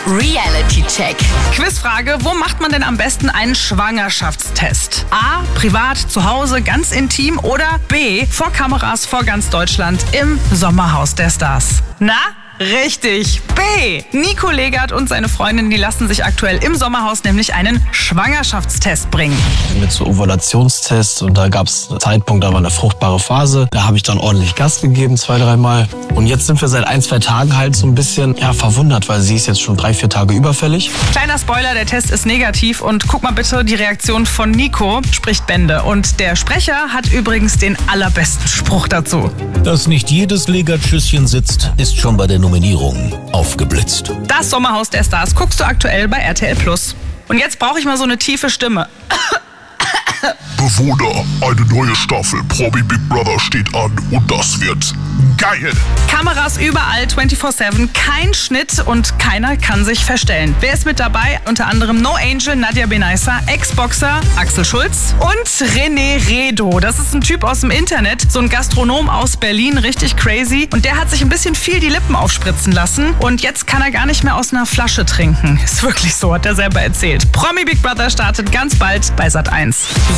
Reality-Check. Quizfrage: Wo macht man denn am besten einen Schwangerschaftstest? A. Privat, zu Hause, ganz intim, oder B. Vor Kameras, vor ganz Deutschland im Sommerhaus der Stars? Na? Richtig, B. Nico Legert und seine Freundin, die lassen sich aktuell im Sommerhaus nämlich einen Schwangerschaftstest bringen. Mit so Ovulationstests, und da gab es einen Zeitpunkt, da war eine fruchtbare Phase. Da habe ich dann ordentlich Gas gegeben, 2-3 Mal. Und jetzt sind wir seit 1-2 Tagen halt so ein bisschen verwundert, weil sie ist jetzt schon 3-4 Tage überfällig. Kleiner Spoiler, der Test ist negativ, und guck mal bitte, die Reaktion von Nico spricht Bände. Und der Sprecher hat übrigens den allerbesten Spruch dazu. Dass nicht jedes Legert-Schüsschen sitzt, ist schon bei der Nominierung aufgeblitzt. Das Sommerhaus der Stars guckst du aktuell bei RTL+. Und jetzt brauche ich mal so eine tiefe Stimme. Bewohner, eine neue Staffel Promi Big Brother steht an und das wird geil. Kameras überall, 24/7, kein Schnitt und keiner kann sich verstellen. Wer ist mit dabei? Unter anderem No Angel, Nadja Benaissa, Ex-Boxer Axel Schulz und René Redo. Das ist ein Typ aus dem Internet, so ein Gastronom aus Berlin, richtig crazy. Und der hat sich ein bisschen viel die Lippen aufspritzen lassen und jetzt kann er gar nicht mehr aus einer Flasche trinken. Ist wirklich so, hat er selber erzählt. Promi Big Brother startet ganz bald bei Sat.1.